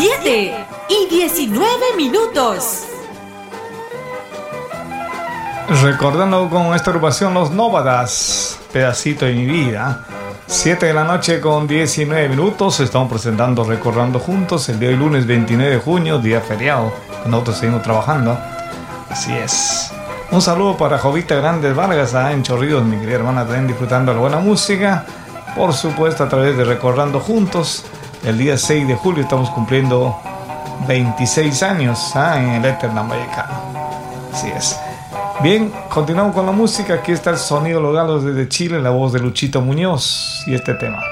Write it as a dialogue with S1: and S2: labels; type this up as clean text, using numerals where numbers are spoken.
S1: 7:19.
S2: Recordando con esta agrupación Los Nómadas, Pedacito de mi vida. 7:19. Estamos presentando Recordando Juntos el día de hoy, lunes 29 de junio, día feriado. Nosotros seguimos trabajando. Así es. Un saludo para Jovita Grandes Vargas en Chorrillos, mi querida hermana, también disfrutando de la buena música. Por supuesto, a través de Recordando Juntos. El día 6 de julio estamos cumpliendo 26 años en el Eterna Vallecano. Así es. Bien, continuamos con la música. Aquí está el sonido Los Galos desde Chile, la voz de Luchito Muñoz y este tema.